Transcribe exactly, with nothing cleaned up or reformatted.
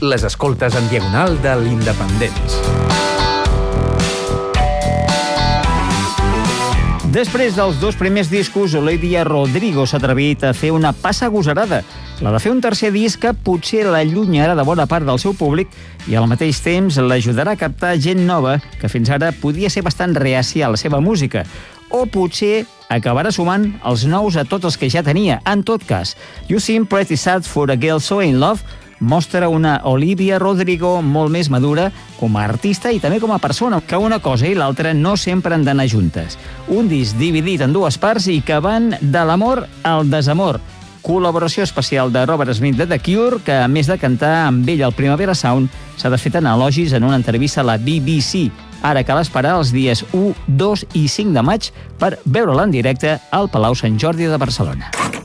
les escoltes en diagonal de l'Independents. Després dels dos primers discos, Olivia Rodrigo s'ha atrevit a fer una passa agosarada, la de fer un tercer disc que potser l'allunyarà de bona part del seu públic i al mateix temps l'ajudarà a captar gent nova que fins ara podia ser bastant reàcia a la seva música. O potser acabarà sumant els nous a tots els que ja tenia. En tot cas, You Seem Pretty Sad for a Girl So In Love mostra una Olivia Rodrigo molt més madura com a artista i també com a persona, que una cosa i l'altra no sempre han d'anar juntes. Un disc dividit en dues parts i que van de l'amor al desamor. Col·laboració especial de Robert Smith de The Cure, que a més de cantar amb ell al Primavera Sound, s'ha desfet en elogis en una entrevista a la B B C. Ara cal esperar els dies u, dos i cinc de maig per veure-la en directe al Palau Sant Jordi de Barcelona.